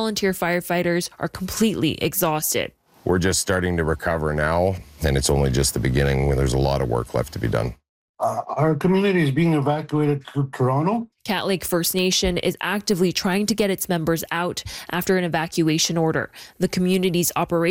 volunteer firefighters are completely exhausted. We're just starting to recover now, and it's only just the beginning when there's a lot of work left to be done. Our community is being evacuated to Toronto. Cat Lake First Nation is actively trying to get its members out after an evacuation order. The community's operation